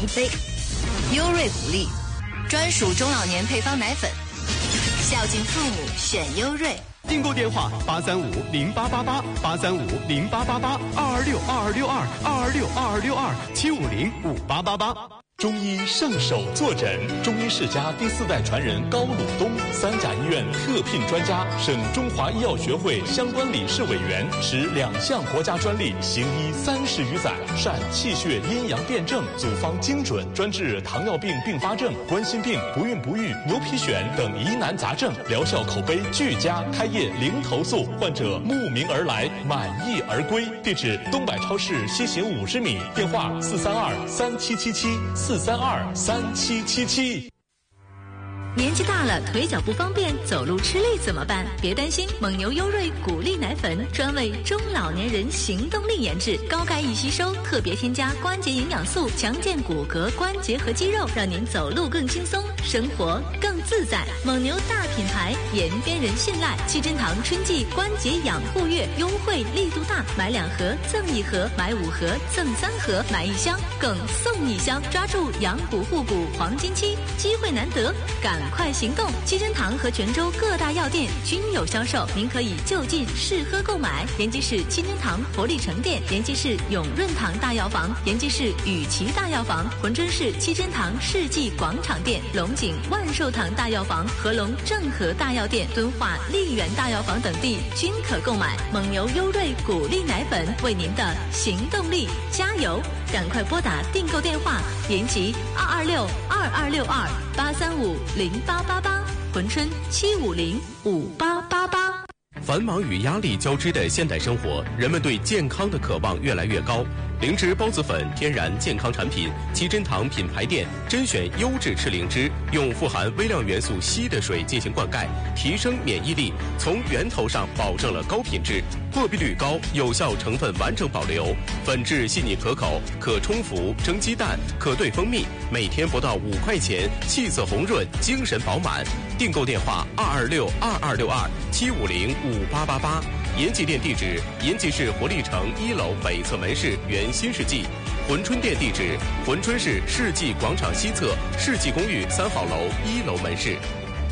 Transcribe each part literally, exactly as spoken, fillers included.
飞。优瑞鼓励，专属中老年配方奶粉，孝敬父母选优瑞。 订购电话八三五零八八八八三五零八八八二二六二二六二二二六二二六二七五零五八八八。 中医圣手坐诊，中医世家第四代传人高鲁东，三甲医院特聘专家，省中华医药学会相关理事委员，持两项国家专利，行医三十余载，善气血阴阳辩证，组方精准，专治糖尿病并发症、冠心病、不孕不育、牛皮癣等疑难杂症，疗效口碑俱佳，开业零投诉，患者慕名而来，满意而归。地址：东百超市西行五十米，电话四三二三七七七。四三二三七七七。 年纪大了，腿脚不方便，走路吃力怎么办？别担心，蒙牛优瑞谷粒奶粉专为中老年人行动力研制，高钙易吸收，特别添加关节营养素，强健骨骼、关节和肌肉，让您走路更轻松，生活更自在。蒙牛大品牌，延边人信赖。七珍堂春季关节养护月优惠力度大，买两盒赠一盒，买五盒赠三盒，买一箱更送一箱，抓住养骨护骨黄金期，机会难得，赶快行动！七珍堂和泉州各大药店均有销售，您可以就近试喝购买。延吉市七珍堂活力城店，延吉市永润堂大药房，延吉市雨琦大药房，珲春市七珍堂世纪广场店，龙井万寿堂大药房，合龙正和大药店，敦化丽园大药房等地均可购买。蒙牛优瑞谷粒奶粉，为您的行动力加油！赶快拨打订购电话：延吉二二六二二六二八三五零八八八，珲春七五零五八八八。 繁忙与压力交织的现代生活，人们对健康的渴望越来越高。灵芝孢子粉天然健康产品，七珍堂品牌店甄选优质赤灵芝，用富含微量元素硒的水进行灌溉，提升免疫力，从源头上保证了高品质，破壁率高，有效成分完整保留，粉质细腻可口，可冲服蒸鸡蛋，可兑蜂蜜，每天不到五块钱，气色红润，精神饱满。订购电话二二六二二六二七五零五八八八。延吉店地址：延吉市活力城一楼北侧门市原新世纪。珲春店地址：珲春市世纪广场西侧世纪公寓三号楼一楼门市。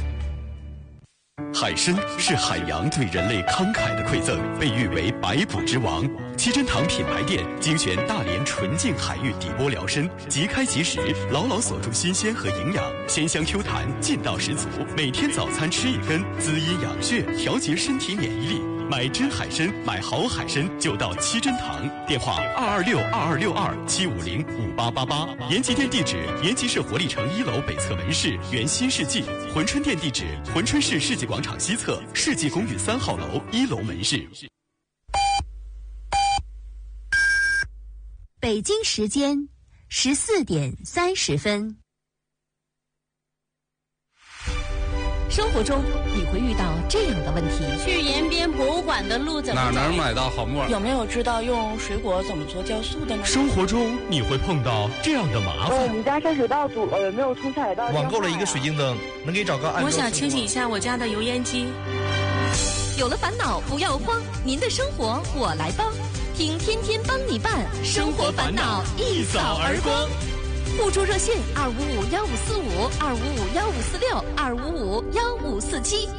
海参是海洋对人类慷慨的馈赠，被誉为百补之王。七珍堂品牌店精选大连纯净海域底波疗参，即开即食，牢牢锁住新鲜和营养，鲜香 Q 弹，劲道十足。每天早餐吃一根，滋阴养血，调节身体免疫力。买真海参，买好海参就到七珍堂。电话二二六二二六二七五零五八八八。延吉店地址：延吉市活力城一楼北侧门市原新世纪。珲春店地址：珲春市世纪广场西侧世纪公寓三号楼一楼门市。 北京时间十四点三十分。生活中你会遇到这样的问题： 去延边博物馆的路怎么走？ 哪能买到好木耳？ 有没有知道用水果怎么做酵素的呢？ 生活中你会碰到这样的麻烦： 我们家下水道堵了，有没有冲下水道？ 网购了一个水晶灯，能给找个按。 我想清洗一下我家的油烟机。 有了烦恼不要慌，您的生活我来帮，听天天帮你办，生活烦恼一扫而光。互助热线二五五幺五四五二五五幺五四六二五五幺五四七。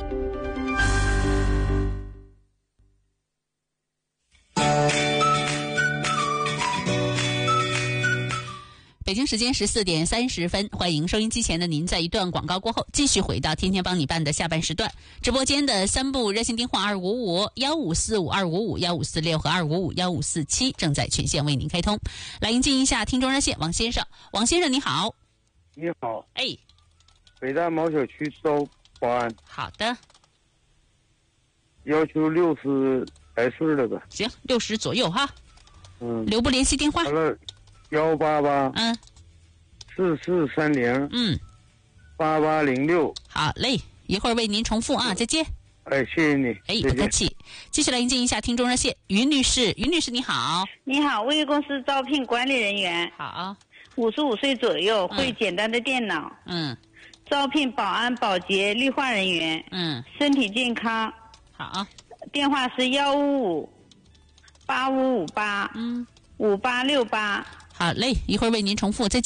北京时间十四点三十分，欢迎收音机前的您，在一段广告过后继续回到天天帮你办的下半时段。直播间的三部热线电话二五五幺五四五二五五幺五四六和二五五幺五四七正在全线为您开通。来迎接一下听众热线王先生。王先生你好。 你好。 哎， 北大毛小区周保安。 好的。 要求六十来岁了吧？ 行，六十左右哈。 嗯。 留步联系电话。 好了。幺八八嗯， 四四三零嗯， 八八零六。 好嘞，一会儿为您重复啊，再见。 哎，谢谢你。 哎，不客气。继续来迎接一下听众热线，云女士，云女士你好。 你好，物业公司招聘管理人员。 好。 五十五岁左右，会简单的电脑。 嗯。 招聘保安、保洁、绿化人员。 嗯。 身体健康。 好。 电话是幺五五八五五八嗯五八六八。 好嘞，一会儿为您重复，再见。